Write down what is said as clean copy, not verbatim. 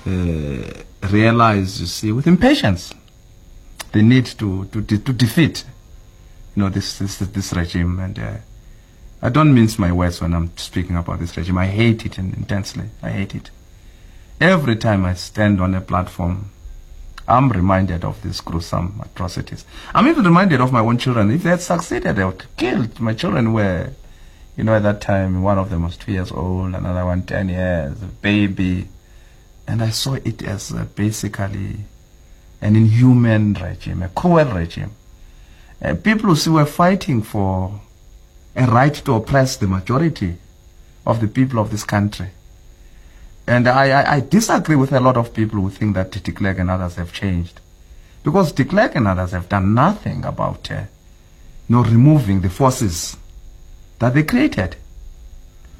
realize, you see, with impatience, the need to defeat, this regime. And I don't mince my words when I'm speaking about this regime. I hate it intensely. I hate it. Every time I stand on a platform, I'm reminded of these gruesome atrocities. I'm even reminded of my own children. If they had succeeded, they would have killed. My children were, at that time, one of them was 2 years old, another one 10 years, a baby. And I saw it as basically an inhuman regime, a cruel regime. People who were fighting for a right to oppress the majority of the people of this country. And I disagree with a lot of people who think that de Klerk and others have changed. Because de Klerk and others have done nothing about removing the forces that they created.